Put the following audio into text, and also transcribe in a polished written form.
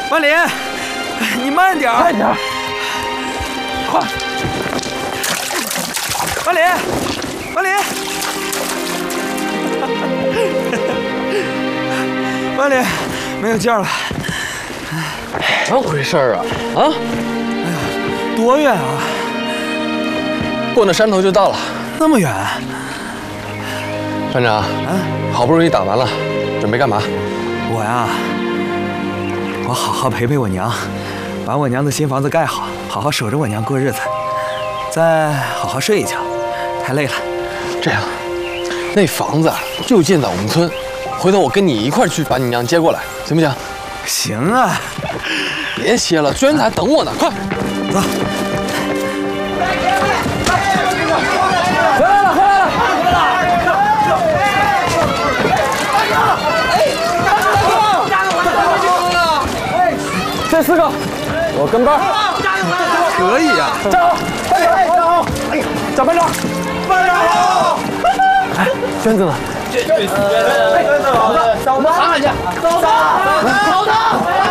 万林，你慢点， 慢点，快！ 万林，万林，万林，没有劲儿了。 怎么回事啊？啊？ 哎呀，多远啊？ 过那山头就到了。 那么远？ 船长，好不容易打完了，准备干嘛？ 我呀，我好好陪陪我娘，把我娘的新房子盖好，好好守着我娘过日子，再好好睡一觉。太累了。 这样，那房子就建在我们村，回头我跟你一块去把你娘接过来，行不行？ 行啊。 别歇了，娟子还等我呢，快走。 回来了，回来了！这4个，我跟班。 可以啊！ 站好，快点！站好！哎呀，找班长！班长好！哎，娟子呢？娟子，好的，我们喊喊去。走的。